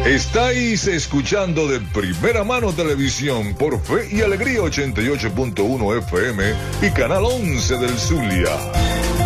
Estáis escuchando de Primera Mano Televisión por Fe y Alegría 88.1 FM y Canal 11 del Zulia.